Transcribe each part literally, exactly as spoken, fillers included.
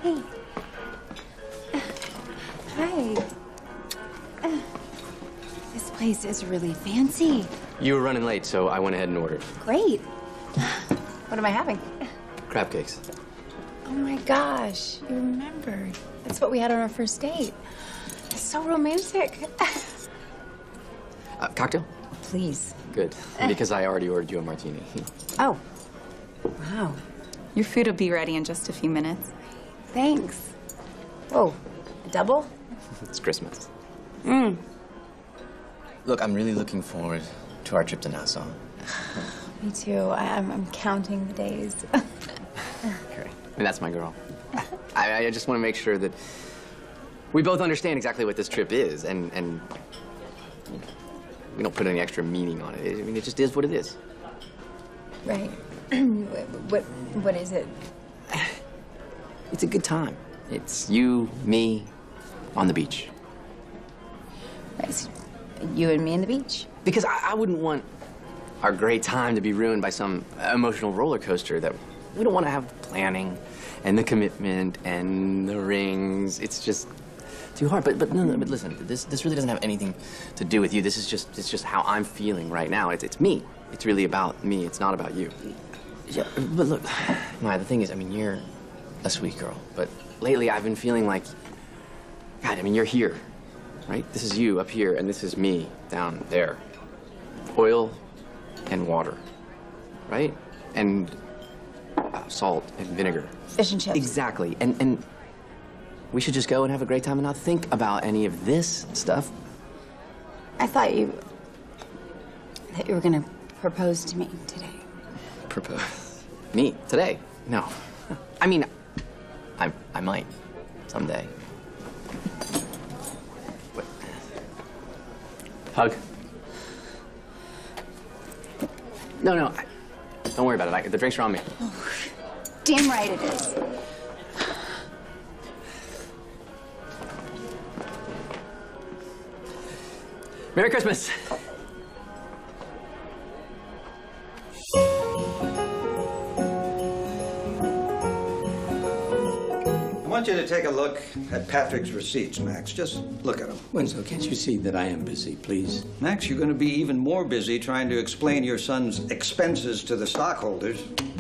Hey. Uh, hi. Uh, this place is really fancy. You were running late, so I went ahead and ordered. Great. What am I having? Crab cakes. Oh my gosh, you remembered. That's what we had on our first date. It's so romantic. Uh, cocktail? Please. Good, because I already ordered you a martini. Oh, wow. Your food will be ready in just a few minutes. Thanks. Whoa, a double? It's Christmas. Mm. Look, I'm really looking forward to our trip to Nassau. Me too. I, I'm, I'm counting the days. Okay. And that's my girl. I, I just want to make sure that we both understand exactly what this trip is, and, and we don't put any extra meaning on it. I mean, it just is what it is. Right. what, what is it? It's a good time. It's you, me, on the beach. Right, so you and me on the beach? Because I, I wouldn't want our great time to be ruined by some emotional roller coaster that we don't want to have the planning and the commitment and the rings. It's just too hard. But but no, no, but listen, this this really doesn't have anything to do with you. This is just it's just how I'm feeling right now. It's it's me. It's really about me. It's not about you. Yeah, but look, Maya, the thing is, I mean, you're a sweet girl, but lately I've been feeling like, God, I mean, you're here, right? This is you up here, and this is me down there. Oil and water, right? And uh, salt and vinegar. Fish and chips. Exactly. And and we should just go and have a great time and not think about any of this stuff. I thought you... that you were gonna propose to me today. Propose? Me? Today? No. I mean, I, I might someday. What? Hug? No, no. I, don't worry about it. I, the drinks are on me. Oh, damn right it is. Merry Christmas. I want you to take a look at Patrick's receipts, Max. Just look at them. Winslow, can't you see that I am busy, please? Max, you're going to be even more busy trying to explain your son's expenses to the stockholders.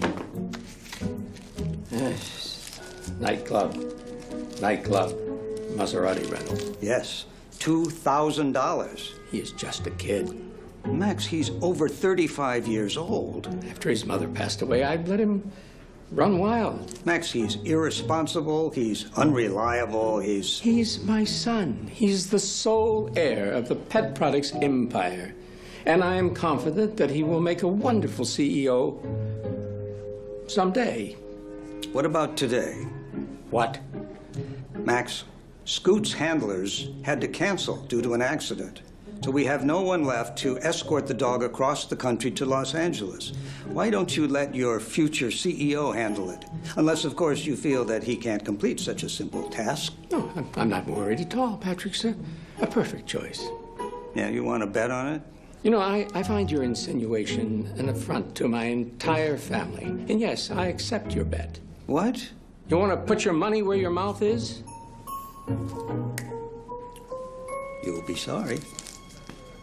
Yes. Nightclub. Nightclub. Maserati rental. Yes, two thousand dollars. He is just a kid. Max, he's over thirty-five years old. After his mother passed away, I'd let him run wild. Max, he's irresponsible, he's unreliable, he's... He's my son. He's the sole heir of the pet products empire. And I am confident that he will make a wonderful C E O someday. What about today? What? Max, Scoot's handlers had to cancel due to an accident. So we have no one left to escort the dog across the country to Los Angeles. Why don't you let your future C E O handle it? Unless, of course, you feel that he can't complete such a simple task. No, I'm, I'm not worried at all. Patrick's a, a perfect choice. Yeah, you want to bet on it? You know, I, I find your insinuation an affront to my entire family. And yes, I accept your bet. What? You want to put your money where your mouth is? You'll be sorry.